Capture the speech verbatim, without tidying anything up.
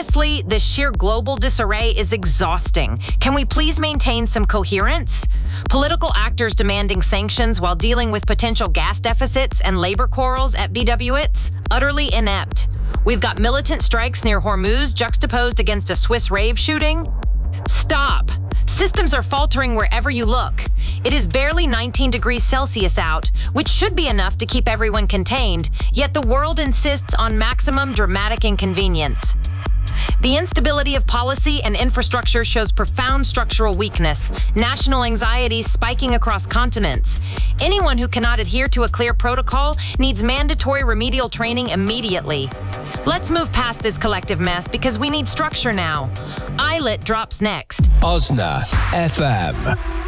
Honestly, this sheer global disarray is exhausting. Can we please maintain some coherence? Political actors demanding sanctions while dealing with potential gas deficits and labor quarrels at B W It's utterly inept. We've got militant strikes near Hormuz juxtaposed against a Swiss rave shooting. Stop! Systems are faltering wherever you look. It is barely nineteen degrees Celsius out, which should be enough to keep everyone contained, yet the world insists on maximum dramatic inconvenience. The instability of policy and infrastructure shows profound structural weakness, national anxiety spiking across continents. Anyone who cannot adhere to a clear protocol needs mandatory remedial training immediately. Let's move past this collective mess because we need structure now. I L I T drops next. Osna F M.